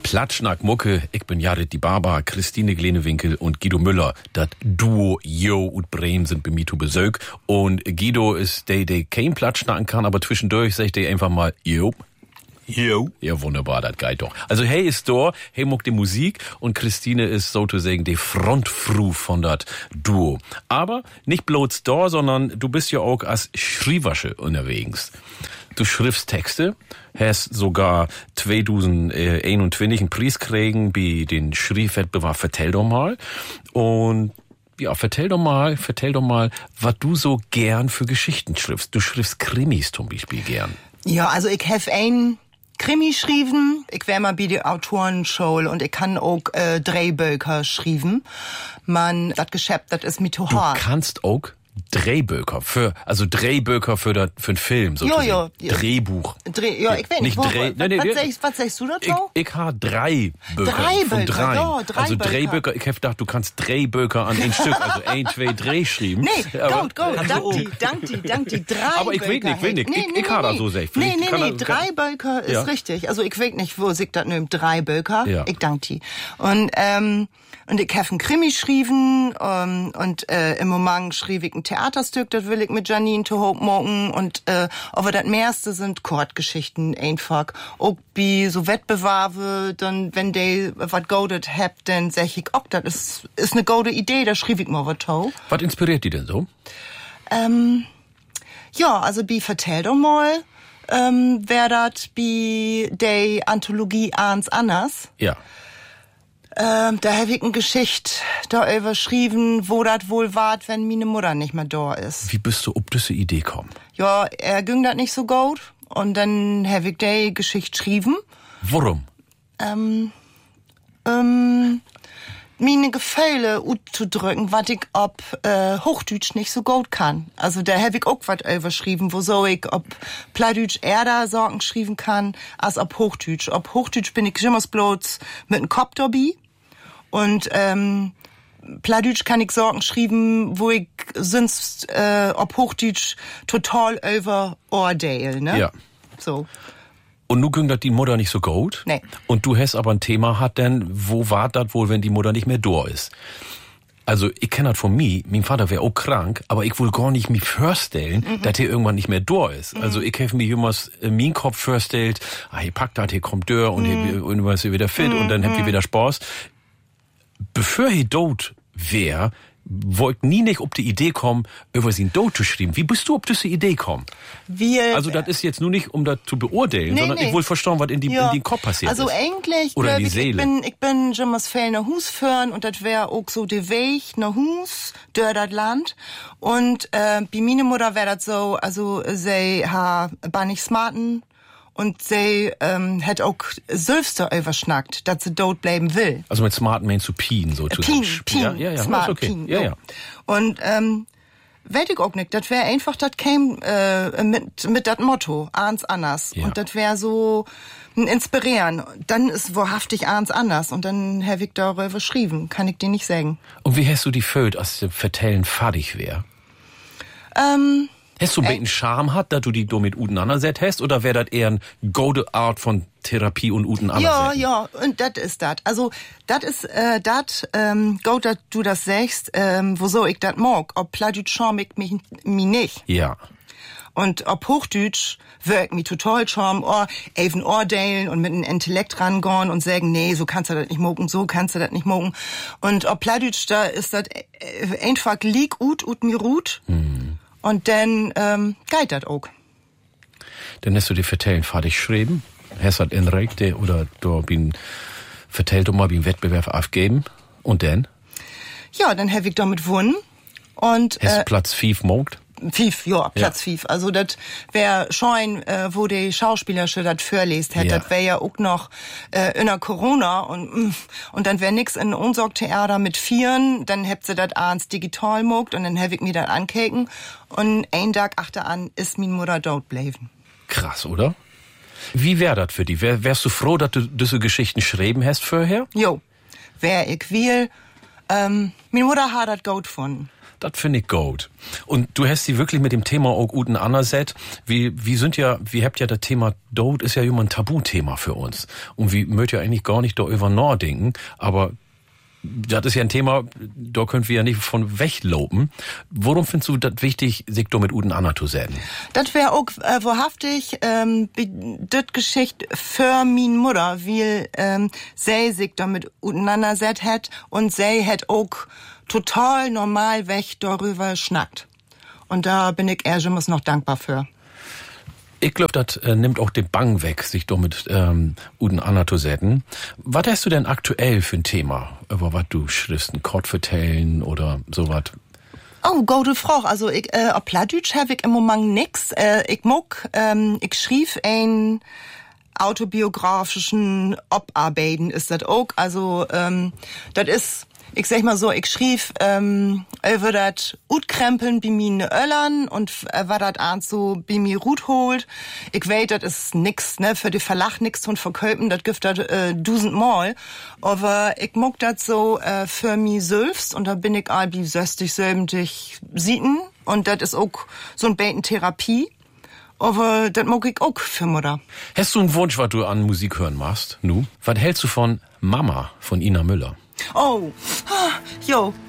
Platschnack Mucke, ich bin Jared die Barber, Christine Glenewinkel und Guido Müller. Das Duo Jo und Bremen sind bei mir zu Besög. Und Guido ist der kein Platschnacken kann, aber zwischendurch sagt er einfach mal Jo. Jo. Ja, wunderbar, das geht doch. Also, hey ist da, hey muck die Musik und Christine ist sozusagen die Frontfrau von dat Duo. Aber nicht bloß da, sondern du bist ja auch als Schriebasche unterwegs. Du schriftst Texte, hast sogar 2021 einen Preis kriegen bei den Schriebwettbewerb Vertell doch mal. Und ja, vertell doch mal, was du so gern für Geschichten schriftst. Du schriftst Krimis zum Beispiel gern. Ja, also ich hef ein Krimi schrieben, ich wär mal bei der Autorenschule und ich kann auch Drehbücher schrieben. Das Geschäft, das ist mir zu hart. Du kannst auch Drehbücher für einen Film, sozusagen. Ja. Drehbuch. Ich weiß nicht, was sagst du dazu? Ich habe drei Bücher. Ja, also Drehbücher, ich hab gedacht, du kannst Drehbücher an ein Stück, also 1, 2, Dreh schreiben. Nee, dank die, drei aber ich weiß nicht, ich habe da so gesagt. Nee, drei Bücher ist richtig. Also ich weiß nicht, wo sich das nimmt, drei Bücher. Ja. Ich dank die. Und ich hab einen Krimi geschrieben, und im Moment schrieb ich ein Theaterstück, das will ich mit Janine zu Hope machen, und aber das meiste sind Kurzgeschichten einfach. Auch bei so Wettbewerbe, dann, wenn die was godet habt, dann sag ich, das ist eine gute Idee, da schrieb ich mal was zu. Was inspiriert die denn so? Ja, also bei Vertell doch mal, wär das bei der Anthologie Ans Anders. Ja. Da hab ich eine Geschichte da überschrieben, wo das wohl wart, wenn meine Mutter nicht mehr da ist. Wie bist du auf diese Idee gekommen? Ja, ging das nicht so gut. Und dann hab ich die Geschichte geschrieben. Warum? Meine Gefühle auszudrücken, was ich ob Hochdeutsch nicht so gut kann. Also da hab ich auch was überschrieben, wo so ich ob Plattdeutsch eher Sorgen schreiben kann, als ob Hochdeutsch. Ob Hochdeutsch bin ich immer bloß mit einem Kopf dabei. Und Plattdeutsch kann ich Sorgen schreiben, wo ich sonst ob Hochdeutsch total überurteile, ne? Ja. So. Und nu ging das die Mutter nicht so gut? Nee. Und du hast aber ein Thema hat denn, wo war das wohl, wenn die Mutter nicht mehr da ist? Also, ich kenne das von mir, mein Vater wäre auch krank, aber ich will gar nicht mich vorstellen, dass er irgendwann nicht mehr da ist. Also, ich habe mir jemals in meinen Kopf vorstellt, hier packt das, hier kommt der und hier ist wieder fit und dann habt ihr wieder Spaß. Bevor er tot wäre, wollt nie nicht auf die Idee kommen, über sein Tod zu schreiben. Wie bist du auf diese Idee gekommen? Also das ist jetzt nur nicht, um das zu beurteilen, sondern ich will verstehen, was in den Kopf passiert ist. Also eigentlich, oder in die Seele. Ich bin jemals Fell nach Hus führen und das wär auch so der Weg nach Hus, durch das Land. Und bei meine Mutter wär das so, also sie war nicht smarten. Und sie hat auch Sülfster überschnackt, dass sie dort bleiben will. Also mit smarten meinst du Pien sozusagen? Pien. Ja, smart, okay. Pien. Ja. Und weiß ich auch nicht, das wär einfach, das käme mit dat Motto, Ans Anders. Ja. Und das wär so ein Inspirieren. Dann ist wahrhaftig Ans Anders. Und dann hab ich darüber geschrieben, kann ich dir nicht sagen. Und wie hast du die Föld, als du Vertellen fertig wär? Hast du ein bisschen Charme hat, dass du die damit auseinandersetzt hast, oder wäre das eher eine gute Art von Therapie und auseinandersetzen? Ja, und das ist das. Also, das ist gut, dass du das sagst, wieso ich das mag. Ob Plattdeutsch charm ich mich nicht. Ja. Und ob Hochdeutsch wirkt mich total charm, even ordeilen und mit einem Intellekt rangehen und sagen, nee, so kannst du das nicht mogen, so kannst du das nicht mogen. Und ob Plattdeutsch, da ist das einfach lieg ut mir ruht. Und dann geht das auch. Dann hast du die Vertellen fertig geschrieben, hast das in Rechte oder du bin vertellt mal beim Wettbewerb aufgeben und dann? Ja, dann hab ich damit gewonnen und hast Platz 5 mogt? Platz 5. Also das wär schon, wo die Schauspielerische das vorlest hätte, das wär ja auch noch in der Corona und dann wär nix in unser Theater mit Vieren, dann hätt sie das ans digital mogt und dann hab ich mir das ankeken und ein Tag achteran ist min Mutter dort bleiben. Krass, oder? Wie wär das für dich? Wärst du froh, dass du diese Geschichten schreiben hast vorher? Jo, wär ich will. Meine Mutter hat das gut gefunden. Das finde ich gut. Und du hast sie wirklich mit dem Thema auch guten anersetzt. Wir habt ja das Thema Tod ist ja immer ein Tabuthema für uns. Und wir möchten ja eigentlich gar nicht darüber nachdenken, aber das ist ja ein Thema, da können wir ja nicht von weglopen. Worum findest du das wichtig, sich da mit Uten Anna zu setzen? Das wäre auch wahrhaftig das Geschichte für min Mutter, weil sie sich da mit Uten Anna set hat und sie hat auch total normal weg darüber schnackt. Und da bin ich erstmals noch dankbar für. Ich glaube, das nimmt auch den Bang weg, sich doch mit Uten Anna zu setzen. Was hast du denn aktuell für ein Thema, über was du schriftst, ein Kort vertellen oder sowas? Oh, gute Frage. Also auf Plattdeutsch habe ich im Moment nix. Ich schrieb ein autobiografischen Obarbeiten ist das auch. Also das ist, ich sag mal so, ich schrieb über das Utkrempeln bei mir Öllern und was das abends so bei mir Rut holt. Ich weiß, das ist nix, ne, für die Verlag nix zu verkaufen, das gibt das 1000-mal. Aber ich mag das so für mich selbst und da bin ich all wie 60, 70 Sieten und das ist auch so ein bisschen Therapie. Aber das mag ich auch für Mutter. Hast du einen Wunsch, was du an Musik hören machst? Nu? Was hältst du von Mama von Ina Müller? Oh, jo,